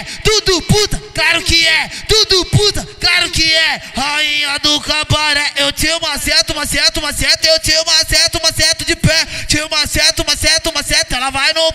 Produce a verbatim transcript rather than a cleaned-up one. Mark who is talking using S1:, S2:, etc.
S1: tudo puta, claro que é, tudo puta, claro que é. Rainha do cabaré, eu te maceto, maceto, maceto,